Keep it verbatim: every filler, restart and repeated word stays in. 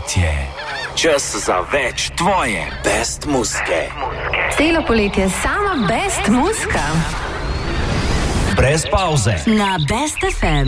poletje. Čas za več tvoje best muske. Celo poletje sama best muska. Brez pauze. Na Best ef em.